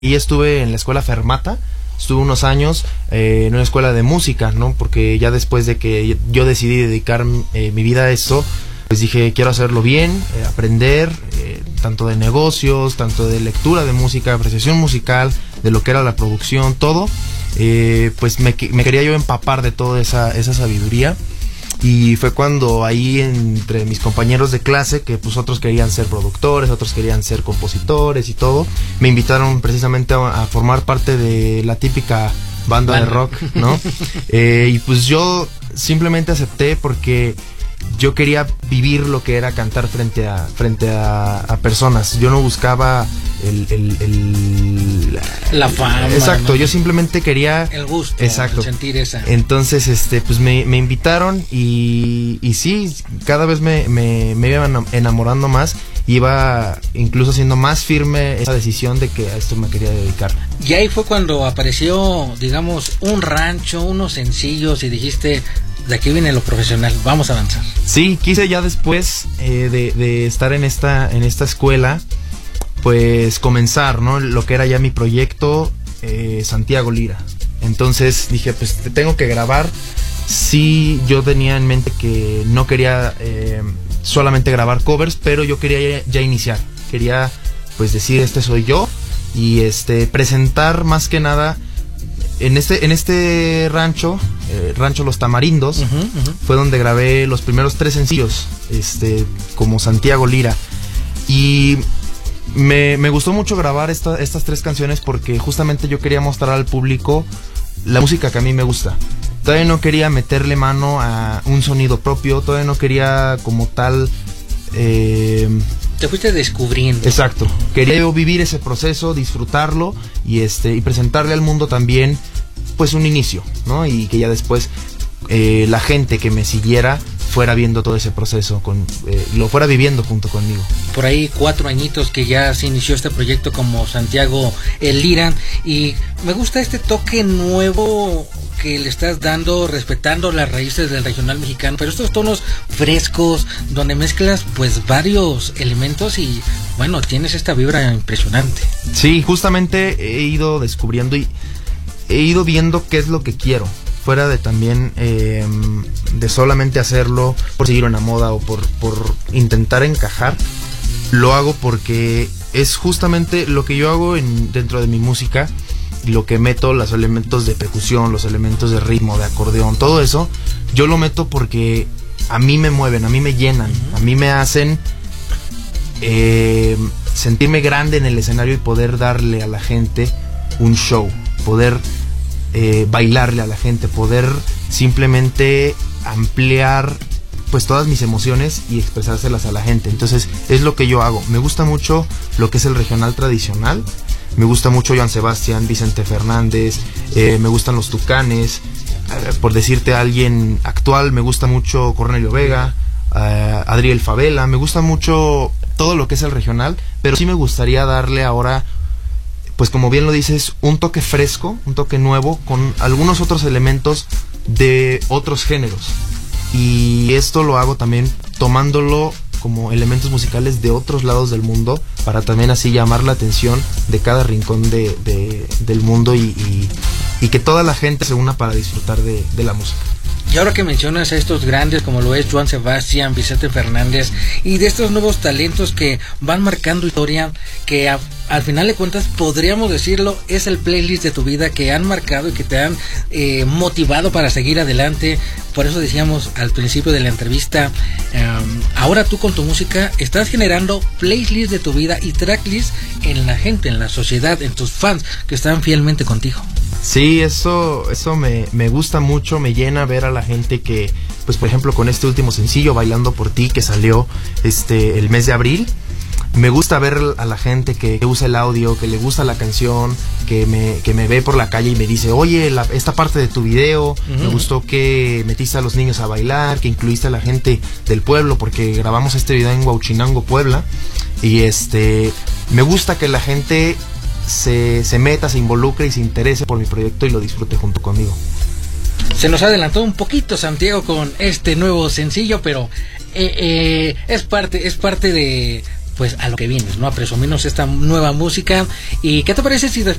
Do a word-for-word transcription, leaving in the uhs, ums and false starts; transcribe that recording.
Y estuve en la escuela Fermata, estuve unos años eh, en una escuela de música, ¿no? Porque ya después de que yo decidí dedicar eh, mi vida a esto, pues dije, quiero hacerlo bien, eh, aprender, eh, tanto de negocios, tanto de lectura de música, apreciación musical, de lo que era la producción, todo. Eh, pues me, me quería yo empapar de toda esa, esa sabiduría. Y fue cuando ahí entre mis compañeros de clase, que pues otros querían ser productores, otros querían ser compositores y todo, me invitaron precisamente a, a formar parte de la típica banda bueno. de rock, ¿no? eh, y pues yo simplemente acepté porque yo quería vivir lo que era cantar frente a frente a, a personas. Yo no buscaba el, el, el la fama. Exacto, ¿no? Yo simplemente quería el gusto, exacto. el sentir esa. Entonces, este, pues me, me invitaron y, y sí, cada vez me, me, me iba enamorando más. Iba incluso siendo más firme esa decisión de que a esto me quería dedicar. Y ahí fue cuando apareció, digamos, un rancho, unos sencillos y dijiste, de aquí viene lo profesional, vamos a avanzar. Sí, quise ya después eh, de, de estar en esta, en esta escuela, pues comenzar, ¿no? Lo que era ya mi proyecto, eh, Santiago Lira. Entonces dije, pues te tengo que grabar. Sí, yo tenía en mente que no quería eh, solamente grabar covers, pero yo quería ya, ya iniciar. Quería pues decir, este soy yo, y este presentar más que nada en este en este rancho, eh, Rancho Los Tamarindos, uh-huh, uh-huh. fue donde grabé los primeros tres sencillos, este como Santiago Lira. Y me, me gustó mucho grabar esta, estas tres canciones porque justamente yo quería mostrar al público la música que a mí me gusta. Todavía no quería meterle mano a un sonido propio, todavía no quería como tal... Eh, Te fuiste descubriendo. Exacto. Quería yo vivir ese proceso, disfrutarlo y este y presentarle al mundo también pues un inicio, ¿no? Y que ya después eh, la gente que me siguiera fuera viendo todo ese proceso, con, eh, lo fuera viviendo junto conmigo. Por ahí cuatro añitos que ya se inició este proyecto como Santiago el Lira, y me gusta este toque nuevo que le estás dando, respetando las raíces del regional mexicano, pero estos tonos frescos donde mezclas pues varios elementos y bueno, tienes esta vibra impresionante. Sí, justamente he ido descubriendo y he ido viendo qué es lo que quiero, fuera de también eh, de solamente hacerlo por seguir una moda o por, por intentar encajar. Lo hago porque es justamente lo que yo hago en, dentro de mi música, lo que meto, los elementos de percusión, los elementos de ritmo, de acordeón, todo eso, yo lo meto porque a mí me mueven, a mí me llenan, a mí me hacen eh, sentirme grande en el escenario y poder darle a la gente un show, poder eh, bailarle a la gente, poder simplemente ampliar pues todas mis emociones y expresárselas a la gente. Entonces es lo que yo hago. Me gusta mucho lo que es el regional tradicional. Me gusta mucho Joan Sebastián, Vicente Fernández, eh, me gustan los Tucanes, eh, por decirte a alguien actual, me gusta mucho Cornelio Vega, eh, Adriel Favela, me gusta mucho todo lo que es el regional, pero sí me gustaría darle ahora, pues como bien lo dices, un toque fresco, un toque nuevo, con algunos otros elementos de otros géneros. Y esto lo hago también tomándolo como elementos musicales de otros lados del mundo, para también así llamar la atención de cada rincón de, de, del mundo y, y, y que toda la gente se una para disfrutar de, de la música. Y ahora que mencionas a estos grandes como lo es Joan Sebastián, Vicente Fernández, y de estos nuevos talentos que van marcando historia, que a, al final de cuentas podríamos decirlo, es el playlist de tu vida, que han marcado y que te han eh, motivado para seguir adelante. Por eso decíamos al principio de la entrevista, um, ahora tú con tu música estás generando playlist de tu vida y tracklist en la gente, en la sociedad, en tus fans que están fielmente contigo. Sí, eso, eso me, me gusta mucho, me llena ver a la gente que, pues por ejemplo con este último sencillo, Bailando por ti, que salió este el mes de abril, me gusta ver a la gente que, que usa el audio, que le gusta la canción, que me, que me ve por la calle y me dice, oye, la, esta parte de tu video, uh-huh. me gustó que metiste a los niños a bailar, que incluiste a la gente del pueblo, porque grabamos este video en Huauchinango, Puebla, y este, me gusta que la gente se, se meta, se involucre y se interese por mi proyecto y lo disfrute junto conmigo. Se nos adelantó un poquito Santiago con este nuevo sencillo, pero eh, eh, es parte es parte de, pues a lo que vienes, ¿no? A presumirnos esta nueva música. ¿Y qué te parece si